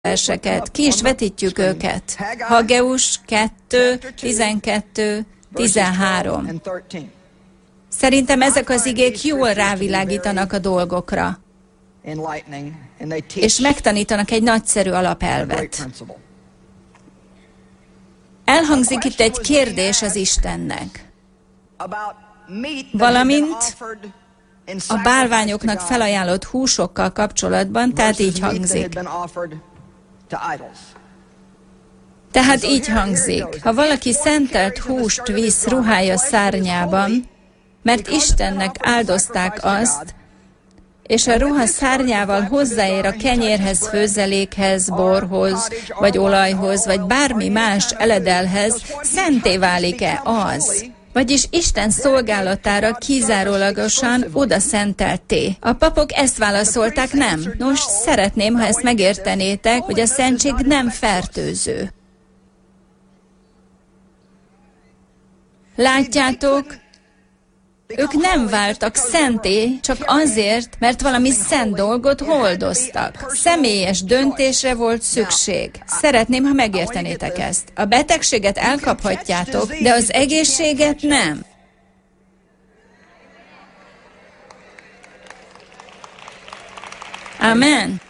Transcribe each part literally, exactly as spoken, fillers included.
verseket, ki is vetítjük őket. Haggeus kettő, tizenkettő, tizenhárom. Szerintem ezek az igék jól rávilágítanak a dolgokra, és megtanítanak egy nagyszerű alapelvet. Elhangzik itt egy kérdés az Istennek, valamint a bálványoknak felajánlott húsokkal kapcsolatban, tehát így hangzik. Tehát így hangzik, ha valaki szentelt húst visz ruhája szárnyában, mert Istennek áldozták azt, és a ruha szárnyával hozzáér a kenyérhez, főzelékhez, borhoz, vagy olajhoz, vagy bármi más eledelhez, szenté válik-e az? Vagyis Isten szolgálatára kizárólagosan oda szentelté. A papok ezt válaszolták, nem. Nos, szeretném, ha ezt megértenétek, hogy a szentség nem fertőző. Látjátok, ők nem váltak szenté, csak azért, mert valami szent dolgot hordoztak. Személyes döntésre volt szükség. Szeretném, ha megértenétek ezt. A betegséget elkaphatjátok, de az egészséget nem. Amen.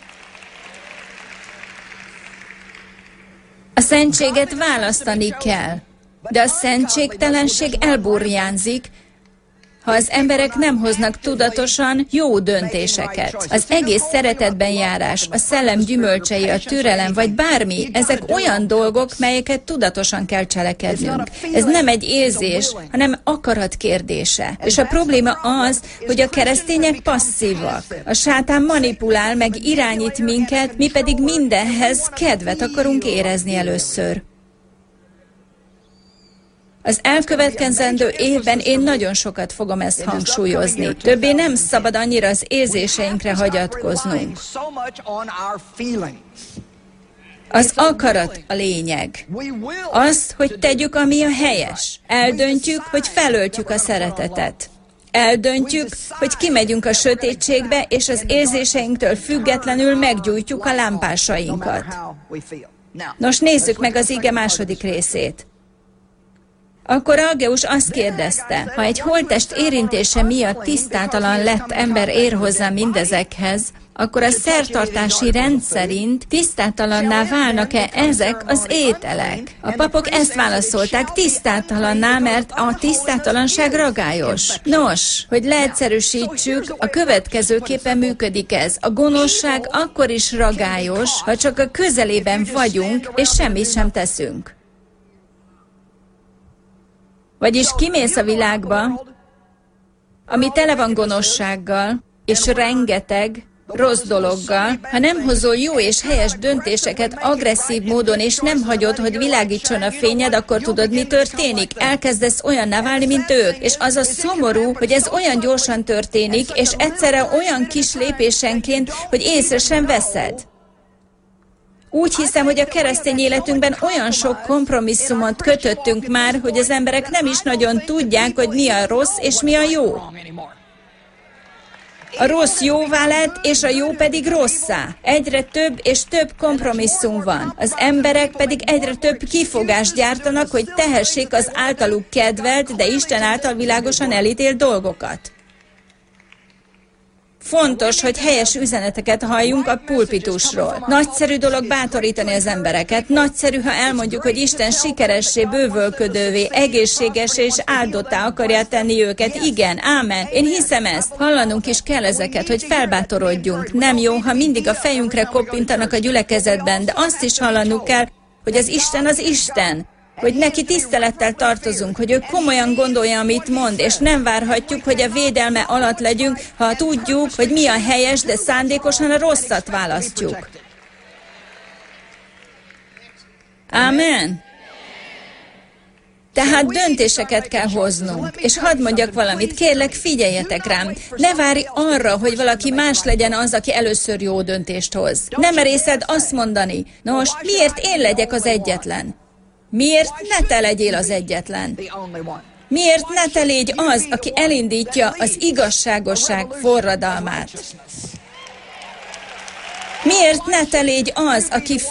A szentséget választani kell, de a szentségtelenség elburjánzik, ha az emberek nem hoznak tudatosan jó döntéseket. Az egész szeretetben járás, a szellem gyümölcsei, a türelem, vagy bármi, ezek olyan dolgok, melyeket tudatosan kell cselekednünk. Ez nem egy érzés, hanem akarat kérdése. És a probléma az, hogy a keresztények passzívak. A sátán manipulál, meg irányít minket, mi pedig mindenhez kedvet akarunk érezni először. Az elkövetkezendő évben én nagyon sokat fogom ezt hangsúlyozni. Többé nem szabad annyira az érzéseinkre hagyatkoznunk. Az akarat a lényeg. Az, hogy tegyük, ami a helyes. Eldöntjük, hogy felöltjük a szeretetet. Eldöntjük, hogy kimegyünk a sötétségbe, és az érzéseinktől függetlenül meggyújtjuk a lámpásainkat. Nos, nézzük meg az ige második részét. Akkor Haggeus azt kérdezte, ha egy holttest érintése miatt tisztátalan lett ember ér hozzá mindezekhez, akkor a szertartási rend szerint tisztátalanná válnak-e ezek az ételek? A papok ezt válaszolták, tisztátalanná, mert a tisztátalanság ragályos. Nos, hogy leegyszerűsítsük, a következőképpen működik ez. A gonoszság akkor is ragályos, ha csak a közelében vagyunk, és semmit sem teszünk. Vagyis kimész a világba, ami tele van gonoszsággal, és rengeteg rossz dologgal, ha nem hozol jó és helyes döntéseket agresszív módon, és nem hagyod, hogy világítson a fényed, akkor tudod, mi történik? Elkezdesz olyanná válni, mint ők. És az a szomorú, hogy ez olyan gyorsan történik, és egyszerre olyan kis lépésenként, hogy észre sem veszed. Úgy hiszem, hogy a keresztény életünkben olyan sok kompromisszumot kötöttünk már, hogy az emberek nem is nagyon tudják, hogy mi a rossz és mi a jó. A rossz jóvá lett, és a jó pedig rosszá. Egyre több és több kompromisszum van. Az emberek pedig egyre több kifogást gyártanak, hogy tehessék az általuk kedvelt, de Isten által világosan elítélt dolgokat. Fontos, hogy helyes üzeneteket halljunk a pulpitusról. Nagyszerű dolog bátorítani az embereket. Nagyszerű, ha elmondjuk, hogy Isten sikeressé, bővölködővé, egészségesé és áldottá akarja tenni őket. Igen, ámen. Én hiszem ezt. Hallanunk is kell ezeket, hogy felbátorodjunk. Nem jó, ha mindig a fejünkre koppintanak a gyülekezetben, de azt is hallanunk kell, hogy az Isten az Isten. Hogy neki tisztelettel tartozunk, hogy ő komolyan gondolja, amit mond, és nem várhatjuk, hogy a védelme alatt legyünk, ha tudjuk, hogy mi a helyes, de szándékosan a rosszat választjuk. Ámen. Tehát döntéseket kell hoznunk. És hadd mondjak valamit, kérlek, figyeljetek rám. Ne várj arra, hogy valaki más legyen az, aki először jó döntést hoz. Nem merészed azt mondani, nos, miért én legyek az egyetlen? Miért ne te legyél az egyetlen? Miért ne te légy az, aki elindítja az igazságosság forradalmát? Miért ne te légy az, aki